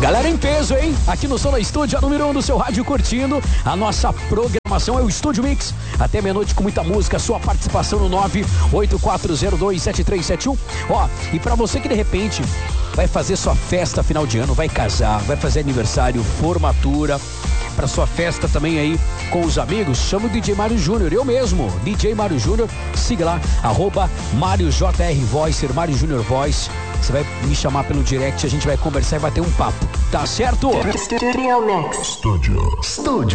Galera em peso, hein? Aqui no Som da Estúdio, a número 1 do seu rádio, curtindo. A nossa programação é o Estúdio Mix. Até meia-noite com muita música. Sua participação no 984027371. Ó, e pra você que de repente vai fazer sua festa final de ano, vai casar, vai fazer aniversário, formatura, pra sua festa também aí com os amigos, chama o DJ Mário Júnior, eu mesmo, DJ Mário Júnior, siga lá, @MárioJRVoice, Mário Júnior Voice. Você vai me chamar pelo direct, a gente vai conversar e bater um papo, tá certo? Studio Mix. Studio